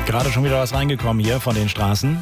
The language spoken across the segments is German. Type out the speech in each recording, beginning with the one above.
Gerade schon wieder was reingekommen hier von den Straßen.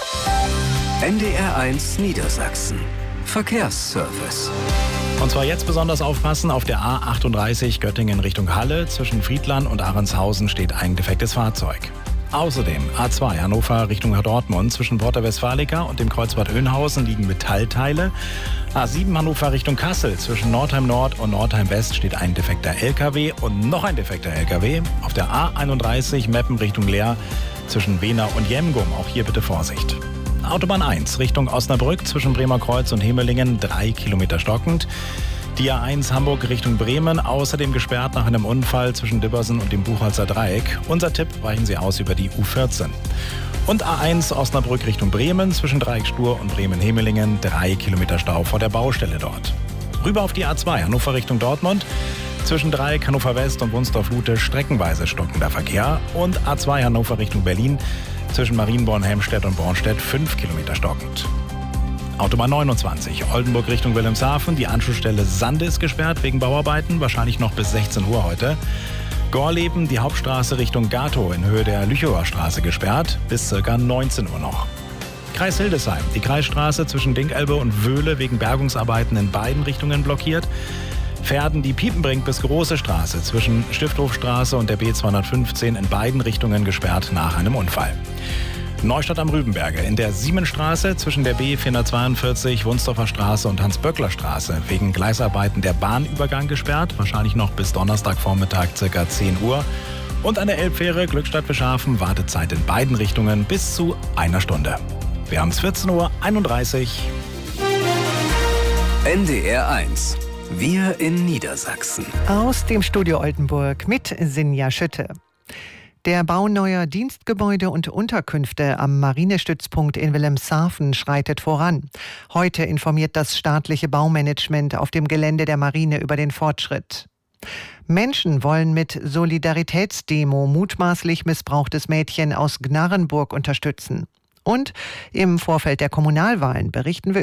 NDR1 Niedersachsen. Verkehrsservice. Und zwar jetzt besonders aufpassen, auf der A38 Göttingen Richtung Halle. Zwischen Friedland und Ahrendshausen steht ein defektes Fahrzeug. Außerdem A2 Hannover Richtung Dortmund. Zwischen Porta Westfalica und dem Kreuzbad Oeynhausen liegen Metallteile. A7 Hannover Richtung Kassel. Zwischen Nordheim Nord und Nordheim West steht ein defekter LKW und noch ein defekter LKW. Auf der A31 Meppen Richtung Leer. Zwischen Wehner und Jemgum. Auch hier bitte Vorsicht. Autobahn 1 Richtung Osnabrück zwischen Bremer Kreuz und Hemelingen 3 Kilometer stockend. Die A1 Hamburg Richtung Bremen, außerdem gesperrt nach einem Unfall zwischen Dibbersen und dem Buchholzer Dreieck. Unser Tipp, weichen Sie aus über die U14. Und A1 Osnabrück Richtung Bremen zwischen Dreiecksstur und Bremen-Hemelingen 3 Kilometer Stau vor der Baustelle dort. Rüber auf die A2 Hannover Richtung Dortmund. Zwischen Dreieck, Hannover West und Wunsdorf-Lute streckenweise stockender Verkehr. Und A2 Hannover Richtung Berlin zwischen Marienborn, Helmstedt und Bornstedt 5 Kilometer stockend. Autobahn 29, Oldenburg Richtung Wilhelmshaven. Die Anschlussstelle Sande ist gesperrt wegen Bauarbeiten, wahrscheinlich noch bis 16 Uhr heute. Gorleben, die Hauptstraße Richtung Gatow in Höhe der Lüchower Straße gesperrt, bis ca. 19 Uhr noch. Kreis Hildesheim, die Kreisstraße zwischen Dinkelbe und Wöhle wegen Bergungsarbeiten in beiden Richtungen blockiert. Verden, die Piepenbrink bis Große Straße zwischen Stifthofstraße und der B215 in beiden Richtungen gesperrt nach einem Unfall. Neustadt am Rübenberge in der Siemensstraße zwischen der B442 Wunsdorfer Straße und Hans-Böckler-Straße wegen Gleisarbeiten der Bahnübergang gesperrt, wahrscheinlich noch bis Donnerstagvormittag ca. 10 Uhr. Und an der Elbfähre Glückstadt-Beschafen Wartezeit in beiden Richtungen bis zu einer Stunde. Wir haben es 14:31 Uhr. NDR1. Wir in Niedersachsen. Aus dem Studio Oldenburg mit Sinja Schütte. Der Bau neuer Dienstgebäude und Unterkünfte am Marinestützpunkt in Wilhelmshaven schreitet voran. Heute informiert das staatliche Baumanagement auf dem Gelände der Marine über den Fortschritt. Menschen wollen mit Solidaritätsdemo mutmaßlich missbrauchtes Mädchen aus Gnarrenburg unterstützen. Und im Vorfeld der Kommunalwahlen berichten wir